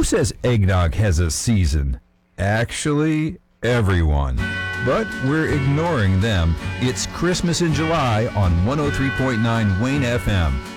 says eggnog has a season? Actually, everyone. But we're ignoring them. It's Christmas in July on 103.9 Wayne FM.